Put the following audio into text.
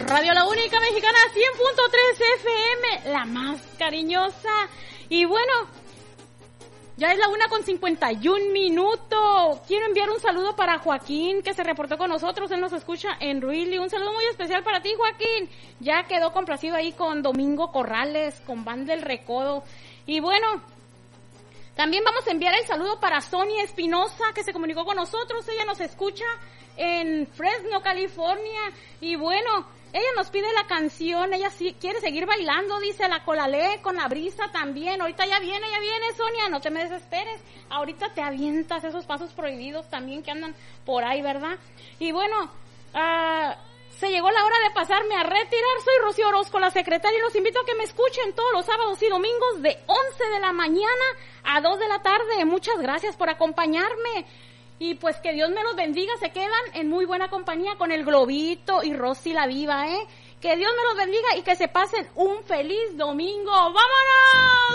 Radio La Única Mexicana 100.3 FM, la más cariñosa. Y bueno, ya es la 1:51. Quiero enviar un saludo para Joaquín, que se reportó con nosotros. Él nos escucha en Ruili. Un saludo muy especial para ti, Joaquín. Ya quedó complacido ahí con Domingo Corrales, con Banda del Recodo. Y bueno, también vamos a enviar el saludo para Sonia Espinosa, que se comunicó con nosotros. Ella nos escucha en Fresno, California. Y bueno, ella nos pide la canción, ella sí quiere seguir bailando, dice La Colalé con la brisa también. Ahorita ya viene, Sonia, no te me desesperes. Ahorita te avientas esos pasos prohibidos también que andan por ahí, ¿verdad? Y bueno, se llegó la hora de pasarme a retirar. Soy Rocío Orozco, la secretaria, y los invito a que me escuchen todos los sábados y domingos de 11 de la mañana a 2 de la tarde. Muchas gracias por acompañarme. Y pues que Dios me los bendiga, se quedan en muy buena compañía con el Globito y Rosy la Viva, Que Dios me los bendiga y que se pasen un feliz domingo. ¡Vámonos!